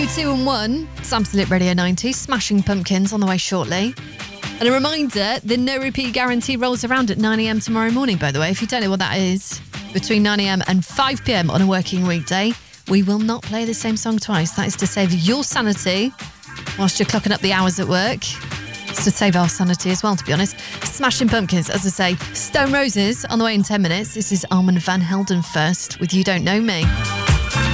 2 and 1, it's Absolute Radio 90, Smashing Pumpkins on the way shortly. And a reminder, the no repeat guarantee rolls around at 9am tomorrow morning, by the way. If you don't know what that is, between 9am and 5pm on a working weekday, we will not play the same song twice. That is to save your sanity whilst you're clocking up the hours at work. It's to save our sanity as well, to be honest. Smashing Pumpkins, as I say. Stone Roses on the way in 10 minutes. This is Armand Van Helden first with You Don't Know Me.